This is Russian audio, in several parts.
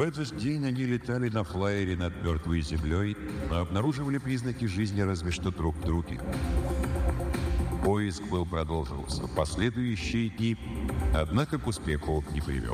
В этот день они летали на флайере над мертвой землей, но обнаруживали признаки жизни разве что друг в друге. Поиск был продолжился в последующие дни, однако к успеху не привел.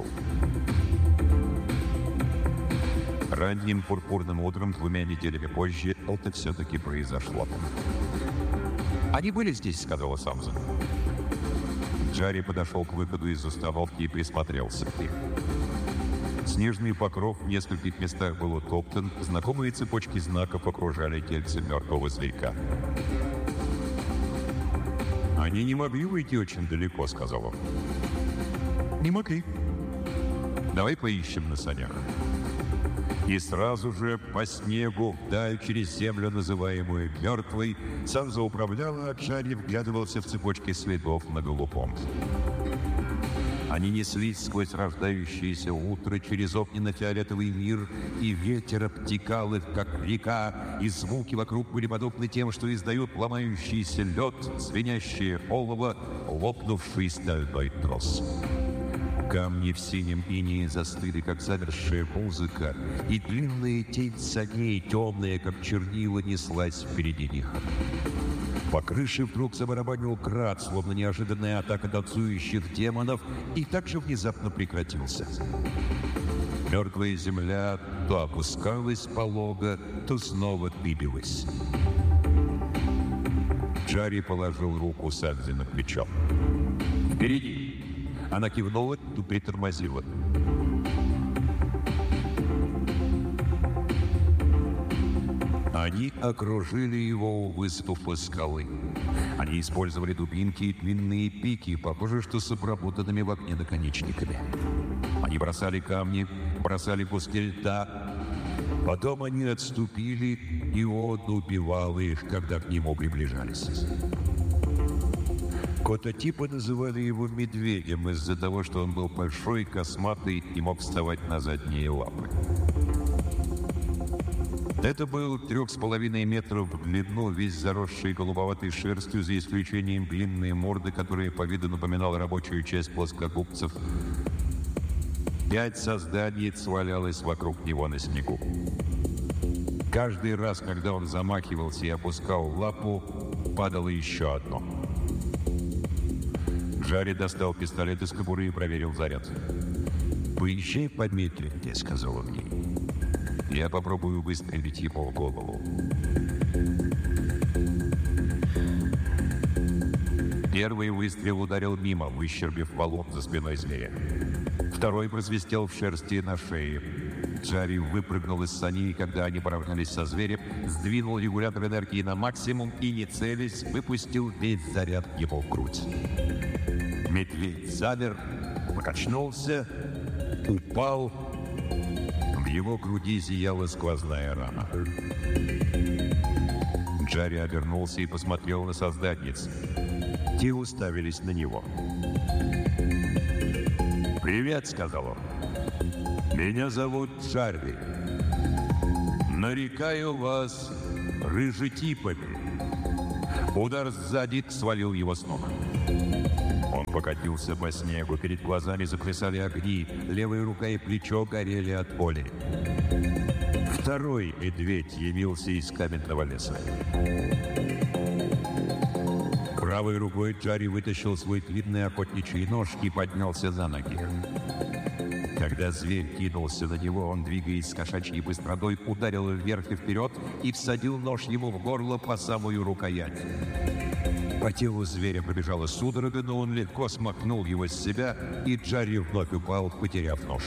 Ранним пурпурным утром, 2 неделями позже, это все-таки произошло. «Они были здесь», — сказала Самсон. Джарри подошел к выходу из установки и присмотрелся к ним. Снежный покров в нескольких местах был утоптан, знакомые цепочки знаков окружали тельце мертвого зверька. «Они не могли уйти очень далеко», — сказал он. «Не могли. Давай поищем на санях». И сразу же по снегу, вдаль через землю, называемую мертвой, сам зауправляла, а Джарри вглядывался в цепочки следов на голубом. Они неслись сквозь рождающееся утро через огненно-фиолетовый мир, и ветер обтекал их, как река, и звуки вокруг были подобны тем, что издает ломающийся лед, звенящее олово, лопнувший стальной трос. Камни в синем инее застыли, как замерзшая музыка, и длинная тень саней, темная, как чернила, неслась впереди них. По крыше вдруг забарабанил град, словно неожиданная атака танцующих демонов, и так же внезапно прекратился. Мертвая земля то опускалась полого, то снова дыбилась. Джарри положил руку Сальзе на плечо. «Впереди!» Она кивнула и притормозила. Они окружили его у выступа скалы. Они использовали дубинки и длинные пики, похоже, что с обработанными в огне наконечниками. Они бросали камни, бросали куски льда. Потом они отступили, и он убивал их, когда к нему приближались. Кототипы называли его медведем из-за того, что он был большой, косматый и мог вставать на задние лапы. Это был 3,5 метров в длину, весь заросший голубоватой шерстью, за исключением длинной морды, которая по виду напоминала рабочую часть плоскогубцев. 5 созданий свалялось вокруг него на снегу. Каждый раз, когда он замахивался и опускал лапу, падало еще одно. Джарри достал пистолет из кобуры и проверил заряд. «Поезжай помедленнее», — сказал он ей. «Я попробую выстрелить ему в голову». Первый выстрел ударил мимо, выщербив валун за спиной зверя. Второй просвистел в шерсти на шее. Джарри выпрыгнул из саней, когда они поравнялись со зверем, сдвинул регулятор энергии на максимум и, не целясь, выпустил весь заряд ему в грудь. Медведь замер, покачнулся, упал. В его груди зияла сквозная рана. Джарри обернулся и посмотрел на создательниц. Те уставились на него. «Привет», — сказал он. «Меня зовут Джарри. Нарекаю вас рыжетипами». Удар сзади свалил его с ног. Он покатился по снегу, перед глазами заплясали огни, левая рука и плечо горели от боли. Второй медведь явился из каменного леса. Правой рукой Джарри вытащил свой длинный охотничий нож и поднялся на ноги. Когда зверь кинулся на него, он, двигаясь с кошачьей быстротой, ударил вверх и вперед и всадил нож ему в горло по самую рукоять. По телу зверя пробежала судорога, но он легко смахнул его с себя, и Джарри вновь упал, потеряв нож.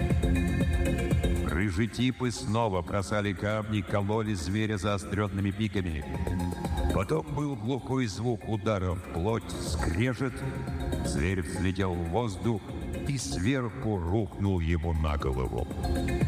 Рыжетипы снова бросали камни, кололи зверя заостренными пиками. Потом был глухой звук удара в плоть, скрежет. Зверь взлетел в воздух и сверху рухнул ему на голову.